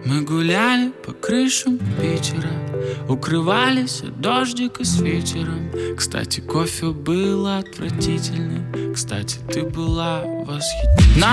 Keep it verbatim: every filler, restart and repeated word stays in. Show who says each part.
Speaker 1: Мы гуляли по крышам Питера, укрывались от дождика с ветером. Кстати, кофе было отвратительным. Кстати, ты была восхитительна.